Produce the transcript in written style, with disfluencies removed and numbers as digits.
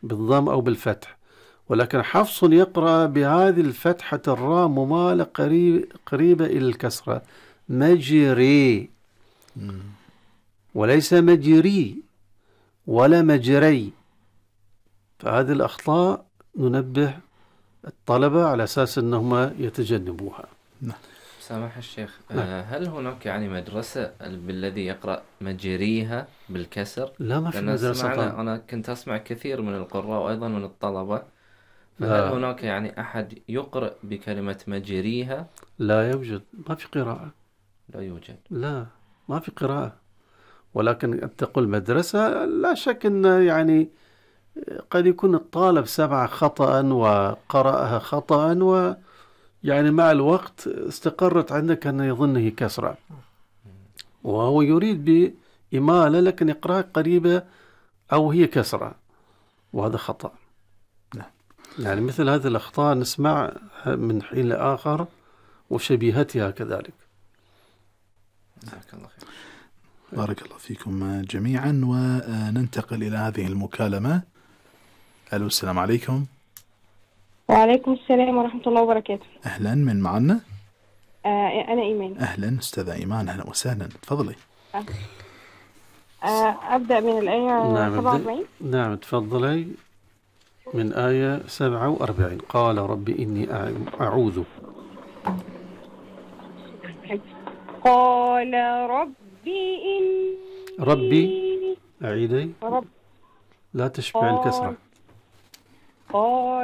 بالضم أو بالفتح، ولكن حفص يقرأ بهذه الفتحة الراء ممالة قريبة إلى الكسرة، مجري، وليس مجري ولا مجري. فهذه الأخطاء ننبه الطلبة على أساس أنهم يتجنبوها. سامح الشيخ، هل هناك يعني مدرسة بالذي يقرأ مجريها بالكسر؟ لا، ما في مدرسة طبعا. أنا كنت أسمع كثير من القراء وأيضا من الطلبة، فهل لا. هناك يعني أحد يقرأ بكلمة مجريها؟ لا يوجد، ما في قراءة. لا يوجد. لا، ما في قراءة. ولكن أن تقول مدرسة، لا شك أن يعني قد يكون الطالب سمع خطأ وقرأها خطأ، ويعني مع الوقت استقرت عندك أن يظنه كسرة، وهو يريد بإمالة لكن يقرأها قريبة أو هي كسرة، وهذا خطأ. يعني مثل هذه الأخطاء نسمع من حين لآخر وشبيهتها كذلك. جزاك الله خير. بارك الله فيكم جميعا، وننتقل إلى هذه المكالمة. ألو، السلام عليكم. وعليكم السلام ورحمة الله وبركاته. أهلا، من معنا؟ أنا إيمان. أهلا أستاذة إيمان، أهلا وسهلا، تفضلي. أبدأ من الآية 47. نعم تفضلي، من آية 47. قال رب إني أعوذ. قال ربي إني ربي أعيدي، لا تشبع الكسرة. قال